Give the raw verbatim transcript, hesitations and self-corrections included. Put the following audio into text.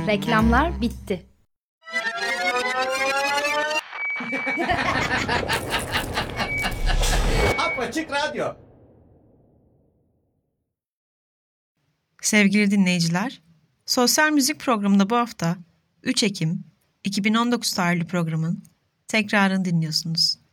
Reklamlar bitti. Apaçık Radyo. Sevgili dinleyiciler, Sosyal Müzik programında bu hafta üç Ekim iki bin on dokuz tarihli programın tekrarını dinliyorsunuz.